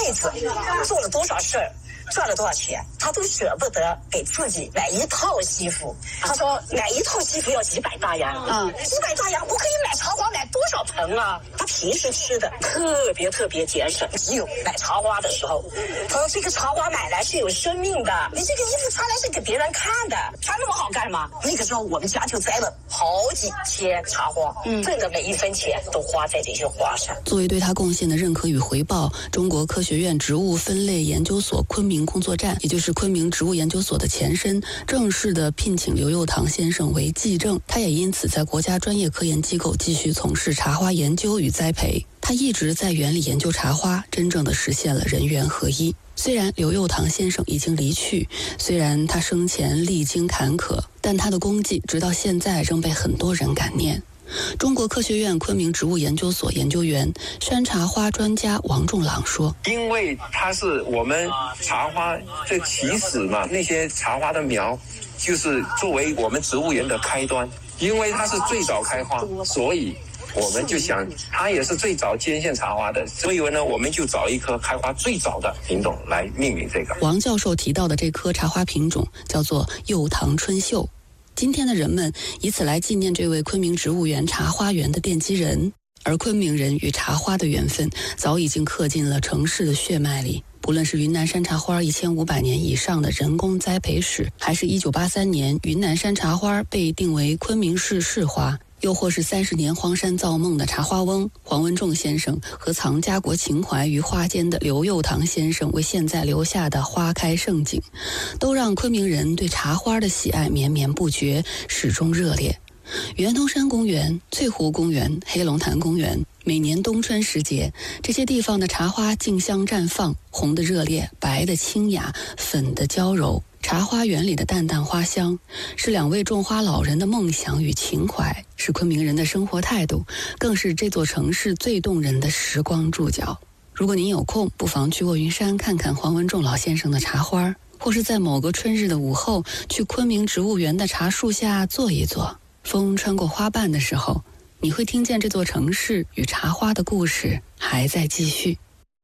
辈子做了多少事儿，赚了多少钱，他都舍不得给自己买一套西服。他说买一套西服要几百大洋，几百大洋我可以买茶花买多少盆啊？他平时吃的特别节省，只有买茶花的时候，他说这个茶花买来是有生命的，你这个衣服穿来是给别人看的，穿那么好干嘛？那个时候我们家就栽了好几千茶花，挣的每一分钱都花在这些花上。 作为对他贡献的认可与回报，中国科学院植物分类研究所昆明工作站，也就是昆明植物研究所的前身，正式的聘请刘佑堂先生为继正。他也因此在国家专业科研机构继续从事茶花研究与栽培。他一直在园里研究茶花，真正的实现了人园合一。虽然刘佑堂先生已经离去，虽然他生前历经坎坷，但他的功绩直到现在仍被很多人感念。中国科学院昆明植物研究所研究员、山茶花专家王仲朗说：“ 因为它是我们茶花的起始嘛，那些茶花的苗就是作为我们植物园的开端，因为它是最早开花，所以我们就想它也是最早接线茶花的，所以呢，我们就找一棵开花最早的品种来命名这个。” 王教授提到的这棵茶花品种叫做柚堂春秀。今天的人们以此来纪念这位昆明植物园茶花园的奠基人，而昆明人与茶花的缘分早已经刻进了城市的血脉里。不论是云南山茶花1500年以上的人工栽培史，还是1983年云南山茶花被定为昆明市市花，又或是30年荒山造梦的茶花翁黄文仲先生和藏家国情怀于花间的刘佑堂先生为现在留下的花开盛景，都让昆明人对茶花的喜爱绵绵不绝，始终热烈。圆通山公园、翠湖公园、黑龙潭公园，每年冬春时节，这些地方的茶花竞相绽放，红的热烈，白的清雅，粉的娇柔。茶花园里的淡淡花香，是两位种花老人的梦想与情怀，是昆明人的生活态度，更是这座城市最动人的时光注脚。如果您有空，不妨去卧云山看看黄文仲老先生的茶花，或是在某个春日的午后，去昆明植物园的茶树下坐一坐。风穿过花瓣的时候，你会听见这座城市与茶花的故事还在继续。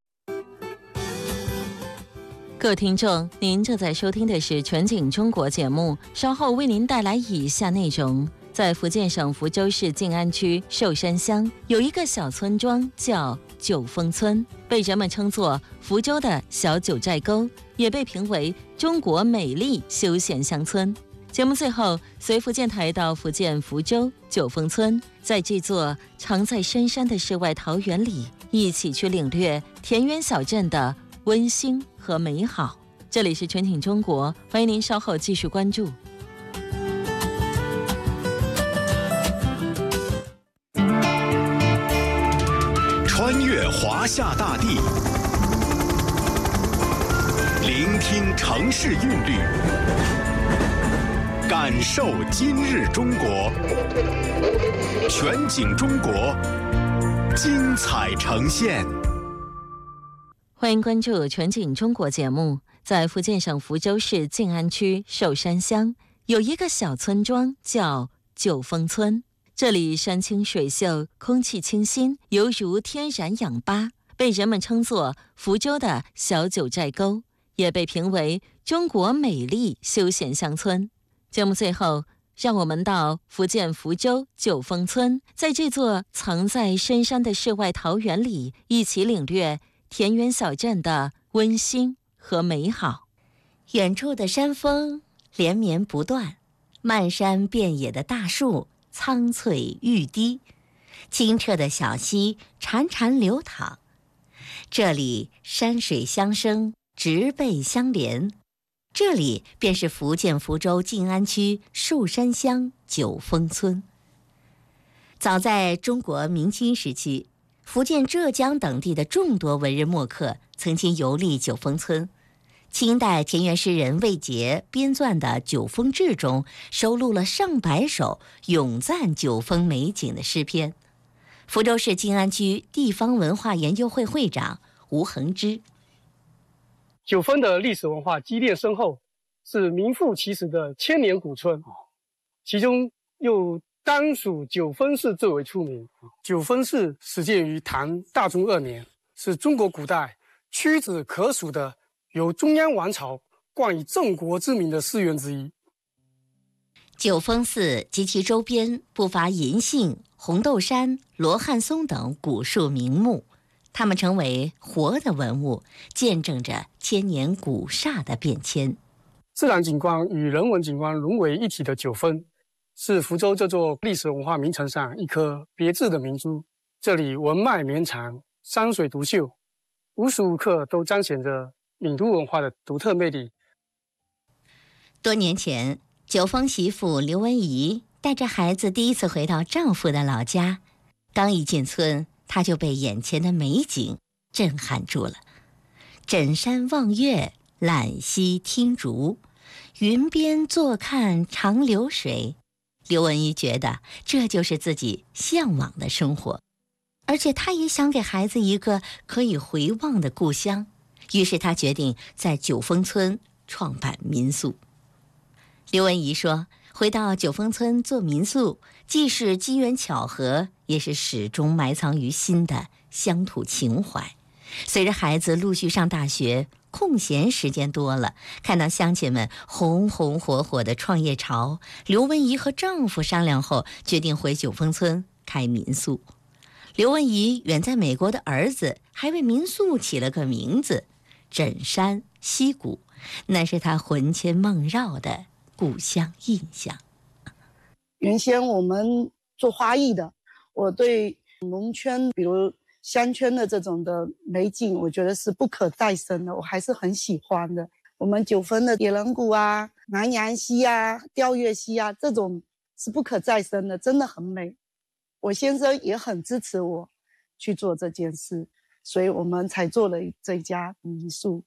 各位听众，您正在收听的是全景中国节目，稍后为您带来以下内容。在福建省福州市静安区寿山乡有一个小村庄叫九峰村，被人们称作福州的小九寨沟，也被评为中国美丽休闲乡村。节目最后，随福建台到福建福州九峰村，在这座藏在深山的世外桃源里，一起去领略田园小镇的温馨和美好。这里是全景中国，欢迎您稍后继续关注。 穿越华夏大地，聆听城市韵律，感受今日中国。全景中国，精彩呈现。 欢迎关注全景中国节目。在福建省福州市静安区寿山乡有一个小村庄叫九峰村，这里山清水秀，空气清新，犹如天然氧吧，被人们称作福州的小九寨沟，也被评为中国美丽休闲乡村。节目最后，让我们到福建福州九峰村，在这座藏在深山的世外桃源里，一起领略田园小镇的温馨和美好。 远处的山峰连绵不断，漫山遍野的大树苍翠欲滴，清澈的小溪潺潺流淌。这里山水相生，植被相连，这里便是福建福州静安区寿山乡九峰村。早在中国明清时期，福建、浙江等地的众多文人墨客曾经游历九峰村。清代田园诗人魏杰编撰的《九峰志》中收录了上百首咏赞九峰美景的诗篇。福州市静安区地方文化研究会会长吴恒之： 九峰的历史文化积淀深厚，是名副其实的千年古村，其中又当属九峰寺最为出名。九峰寺始建于唐大中2年，是中国古代屈指可数的由中央王朝冠以镇国之名的寺院之一。 九峰寺及其周边不乏银杏、红豆杉、罗汉松等古树名木，它们成为活的文物，见证着千年古刹的变迁。 自然景观与人文景观融为一体的九峰，是福州这座历史文化名城上一颗别致的明珠。这里文脉绵长，山水独秀，无时无刻都彰显着闽都文化的独特魅力。 多年前，九峰媳妇刘文怡带着孩子第一次回到丈夫的老家，刚一进村，她就被眼前的美景震撼住了。枕山望月，揽溪听竹，云边坐看长流水。刘文怡觉得这就是自己向往的生活，而且她也想给孩子一个可以回望的故乡，于是她决定在九峰村创办民宿。刘文怡说，回到九峰村做民宿，既是机缘巧合，也是始终埋藏于心的乡土情怀。随着孩子陆续上大学，空闲时间多了，看到乡亲们红红火火的创业潮，刘文怡和丈夫商量后，决定回九峰村开民宿。刘文怡远在美国的儿子还为民宿起了个名字——枕山溪谷，那是他魂牵梦绕的故乡印象。 原先我们做花艺的，我对农村比如乡村的这种的美景，我觉得是不可再生的，我还是很喜欢的。我们九峰的野人谷啊、南阳溪啊、吊月溪啊，这种是不可再生的，真的很美。我先生也很支持我去做这件事，所以我们才做了这家民宿。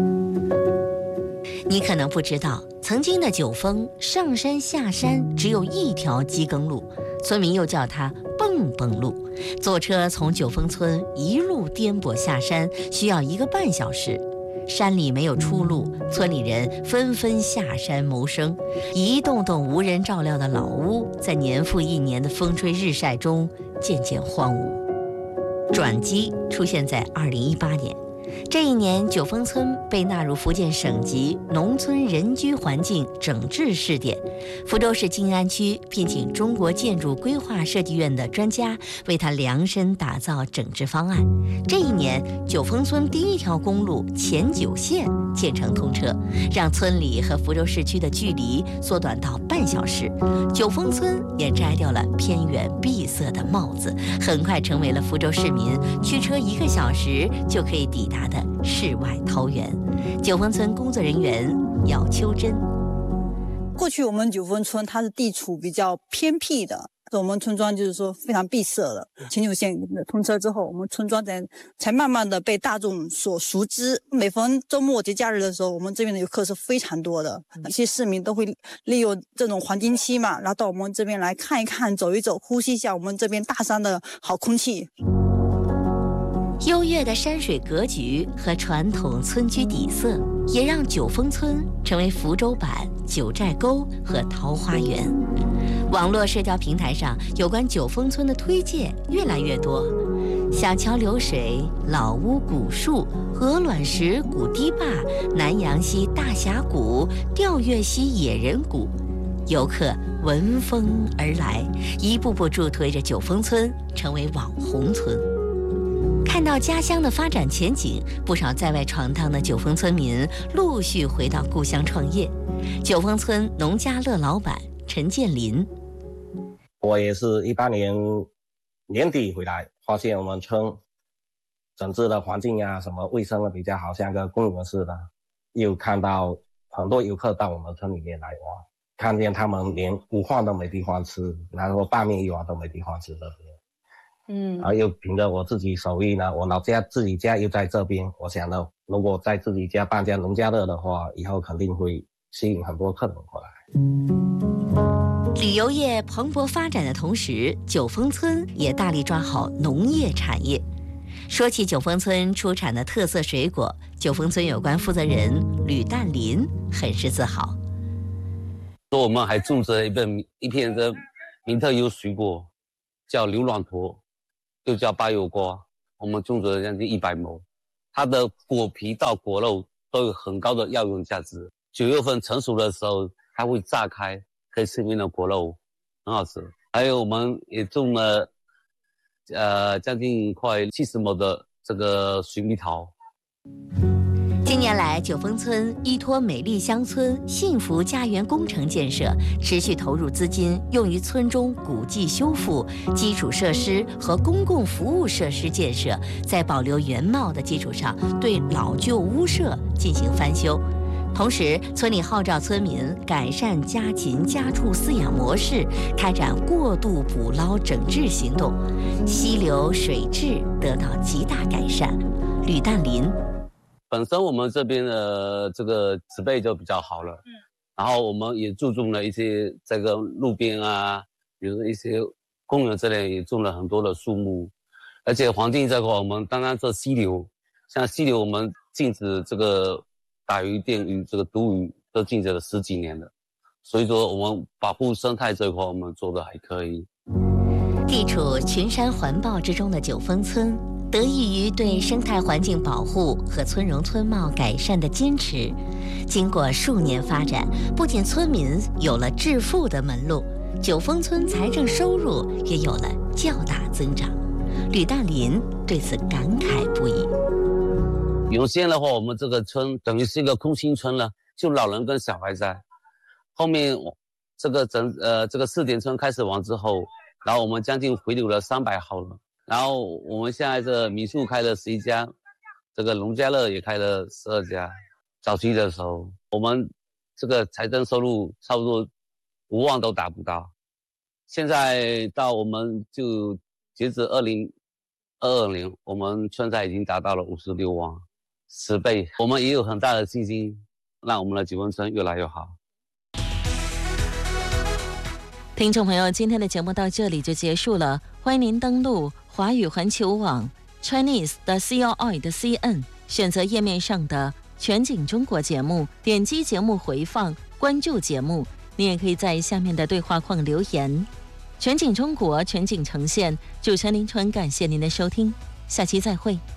你可能不知道，曾经的九峰上山下山只有一条机耕路，村民又叫它蹦蹦路。坐车从九峰村一路颠簸下山，需要1个半小时。山里没有出路，村里人纷纷下山谋生。一栋栋无人照料的老屋，在年复一年的风吹日晒中渐渐荒芜。转机出现在2018年。这一年，九峰村被纳入福建省级农村人居环境整治试点，福州市静安区聘请中国建筑规划设计院的专家为它量身打造整治方案。这一年，九峰村第1条公路前9线建成通车，让村里和福州市区的距离缩短到半小时。九峰村也摘掉了偏远闭塞的帽子，很快成为了福州市民驱车1个小时就可以抵达的世外桃源。九峰村工作人员姚秋珍： 过去我们九峰村它是地处比较偏僻的，我们村庄就是说非常闭塞的。前9线通车之后，我们村庄才慢慢的被大众所熟知。每逢周末节假日的时候，我们这边的游客是非常多的，一些市民都会利用这种黄金期嘛，然后到我们这边来看一看、走一走，呼吸一下我们这边大山的好空气。 优越的山水格局和传统村居底色，也让九峰村成为福州版九寨沟和桃花源。网络社交平台上有关九峰村的推介越来越多，小桥流水、老屋古树、鹅卵石古堤坝、南阳溪大峡谷、吊月溪野人谷，游客闻风而来，一步步助推着九峰村成为网红村。看到家乡的发展前景，不少在外闯荡的九峰村民陆续回到故乡创业。九峰村农家乐老板陈建林： 我也是18年年底回来，发现我们村整治的环境啊，什么卫生的比较好，像个公园似的。又看到很多游客到我们村里面来玩，看见他们连午饭都没地方吃，然后拌面一碗都没地方吃的。然后又凭着我自己手艺呢，我老家自己家又在这边，我想呢，如果在自己家办家农家乐的话，以后肯定会吸引很多客人过来。 旅游业蓬勃发展的同时，九峰村也大力抓好农业产业。说起九峰村出产的特色水果，九峰村有关负责人吕淡林很是自豪。 说我们还种着一片的名特有水果，叫牛卵驼，又叫巴油瓜，我们种植了将近100亩， 它的果皮到果肉都有很高的药用价值。9月份成熟的时候，它会炸开，可以吃里面的果肉，很好吃。还有我们也种了，将近快70亩的这个水蜜桃。 近年来，九峰村依托美丽乡村幸福家园工程建设，持续投入资金用于村中古迹修复、基础设施和公共服务设施建设，在保留原貌的基础上，对老旧屋舍进行翻修。同时，村里号召村民改善家禽家畜饲养模式，开展过度捕捞整治行动，溪流水质得到极大改善。吕淡林。 本身我们这边的这个植被就比较好了，然后我们也注重了一些这个路边啊，比如一些公园这里也种了很多的树木，而且环境这块我们当然这溪流，像溪流我们禁止这个打鱼、电鱼、这个毒鱼都禁止了10几年了，所以说我们保护生态这块我们做的还可以。 地处群山环抱之中的九峰村，得益于对生态环境保护和村容村貌改善的坚持，经过数年发展，不仅村民有了致富的门路，九峰村财政收入也有了较大增长。吕大林对此感慨不已。 原先的话，我们这个村等于是一个空心村了，就老人跟小孩在。后面这个4点村开始完之后，然后我们将近回流了300号了。然后我们现在这民宿开了11家，这个农家乐也开了12家。早期的时候，我们这个财政收入差不多5万都达不到。现在到我们就截止2022年，我们村财已经达到了56万，10倍。我们也有很大的信心，让我们的九峰村越来越好。 听众朋友，今天的节目到这里就结束了，欢迎您登录华语环球网 Chinese.CRI.CN， 选择页面上的全景中国节目，点击节目回放，关注节目。你也可以在下面的对话框留言。全景中国，全景呈现，主持人林纯，感谢您的收听，下期再会。